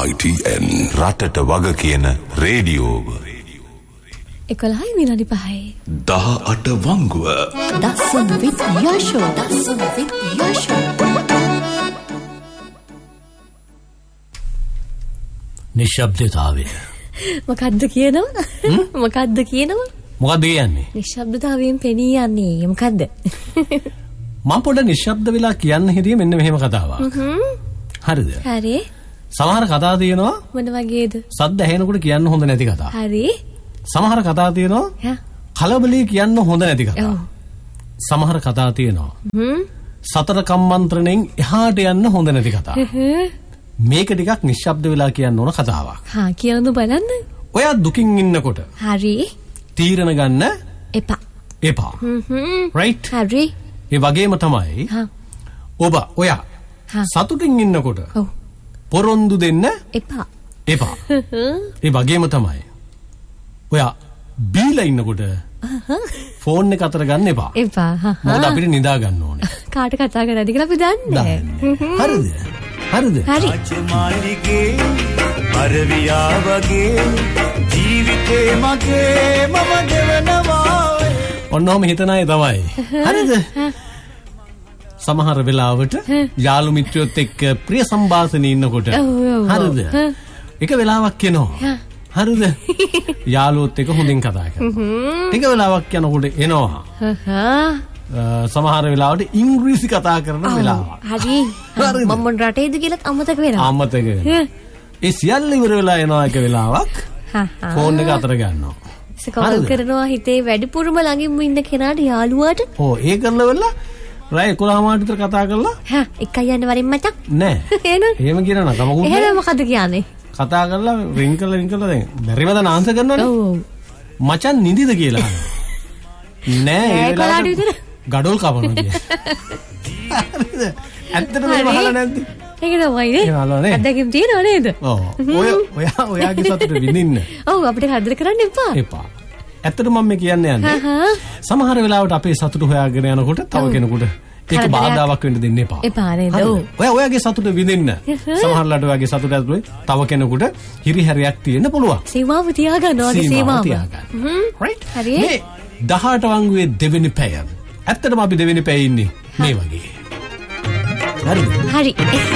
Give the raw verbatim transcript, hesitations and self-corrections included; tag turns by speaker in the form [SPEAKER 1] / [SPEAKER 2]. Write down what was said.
[SPEAKER 1] I T N රටට වග කියන රේඩියෝව.
[SPEAKER 2] එකොළහයි විනාඩි පහයි.
[SPEAKER 1] දහඅට වංගුව.
[SPEAKER 2] දසුන් with Yasho. Dasun with Yasho.
[SPEAKER 3] නිශ්ශබ්දතාවය.
[SPEAKER 2] මොකද්ද කියනවා? මොකද්ද කියනවා?
[SPEAKER 3] මොකද්ද කියන්නේ?
[SPEAKER 2] නිශ්ශබ්දතාවයෙන් පෙනී යන්නේ මොකද්ද?
[SPEAKER 3] මම පොඩ නිශ්ශබ්ද වෙලා කියන්න හිටියේ මෙන්න මෙහෙම කතාවක්. හරිද?
[SPEAKER 2] හරි.
[SPEAKER 3] සමහර කතා තියෙනවා
[SPEAKER 2] මොන වගේද?
[SPEAKER 3] සද්ද ඇහෙනකොට කියන්න හොඳ නැති කතා.
[SPEAKER 2] හරි.
[SPEAKER 3] සමහර කතා තියෙනවා කලබලී කියන්න හොඳ නැති කතා.
[SPEAKER 2] ඔව්.
[SPEAKER 3] සමහර කතා තියෙනවා හ්ම් සතර කම්මන්ත්‍රණයෙන් එහාට යන්න හොඳ නැති කතා. මේක ටිකක් නිශ්ශබ්ද වෙලා කියන්න ඕන කතාවක්.
[SPEAKER 2] හා කියන්න බලන්න.
[SPEAKER 3] ඔයා දුකින් ඉන්නකොට
[SPEAKER 2] හරි.
[SPEAKER 3] තීරණ ගන්න
[SPEAKER 2] එපා.
[SPEAKER 3] එපා.
[SPEAKER 2] හ්ම්
[SPEAKER 3] රයිට්.
[SPEAKER 2] හරි.
[SPEAKER 3] ඒ වගේම තමයි
[SPEAKER 2] හා
[SPEAKER 3] ඔබ ඔයා සතුටින් ඉන්නකොට
[SPEAKER 2] ඔව්
[SPEAKER 3] පොරොන්දු දෙන්න
[SPEAKER 2] එපා.
[SPEAKER 3] එපා. ඒ වගේම තමයි ඔයා බීලා ඉන්නකොට ෆෝන් එක අතර ගන්න එපා.
[SPEAKER 2] එපා.
[SPEAKER 3] මොකද අපිට නිදා ගන්න ඕනේ.
[SPEAKER 2] කාට කතා කරන්නද කියලා අපි දන්නේ.
[SPEAKER 3] හරිද? හරිද?
[SPEAKER 2] හරි.
[SPEAKER 4] ආචමාලිගේ අරවියා වගේ ජීවිතේ මගේ මම දෙවනවා.
[SPEAKER 3] ඔන්නෝම හිතන අය තමයි. හරිද? සමහර වෙලාවට යාළු මිත්‍රයොත් එක්ක ප්‍රිය සම්භාෂණේ ඉන්නකොට හරිද? එක වෙලාවක් එනවා. හරිද? යාළුවොත් එක්ක හොඳින් කතා කරනවා. ටික වෙලාවක් යනකොට එනවා. සමහර වෙලාවට ඉංග්‍රීසි කතා කරන වෙලාවක්.
[SPEAKER 2] හරි. මම මොන රටේද කියලාත් අමතක වෙනවා.
[SPEAKER 3] අමතක වෙනවා. ඒ සියල්ල ඉවර වෙලා එනවා එක වෙලාවක්. ෆෝන් එක අතර ගන්නවා.
[SPEAKER 2] සකෝල් කරනවා හිතේ වැඩිපුරම ළඟින්ම ඉන්න කෙනාට යාළුවාට.
[SPEAKER 3] ඔව් ඒ කරලා වෙලා රාය එකොළහ මාට විතර කතා කරලා
[SPEAKER 2] හා එකයි යන්න වරින් මචං.
[SPEAKER 3] නෑ.
[SPEAKER 2] එහෙනම්
[SPEAKER 3] එහෙම කියනවා නම් කමකුත් නෑ.
[SPEAKER 2] එහෙනම් මොකද කියන්නේ?
[SPEAKER 3] කතා කරලා රින් කරලා රින් කරලා දැන් බැරිමද ආන්සර් කරනවනේ. ඔව්. මචං නිදිද කියලා. නෑ ඒ වෙලාවට ගඩොල් කපනවා කියන්නේ. ඇත්තටම එහෙම අහලා නැද්ද?
[SPEAKER 2] ඒක තමයි නේ. අදකින් තියනව නේද? ඔව්. ඔය ඔයා ඔයාගේ සතුට විඳින්න. ඔව් අපිට කරදර කරන්න එපා.
[SPEAKER 3] එපා. ඇත්තටම මම මේ කියන්න යන්නේ. සමහර වෙලාවට අපේ සතුට හොයාගෙන යනකොට තව කෙනෙකුට ඒක බාධාවක් වෙන්න දෙන්න එපා.
[SPEAKER 2] එපා නේද? ඔව්.
[SPEAKER 3] ඔයා ඔයාගේ සතුට විඳින්න. සමහරලාට ඔයාගේ සතුට ඇතුලේ තව කෙනෙකුට හිරිහැරයක් තියෙන්න පුළුවන්.
[SPEAKER 2] සීමාව තියාගන්න ඔයාගේ සීමාව. හ්ම්.
[SPEAKER 3] රයිට්. හරි. මේ දහඅට වංගුවේ දෙවෙනි පැය. ඇත්තටම අපි දෙවෙනි පැයේ ඉන්නේ මේ වගේ. හරිද?
[SPEAKER 2] හරි.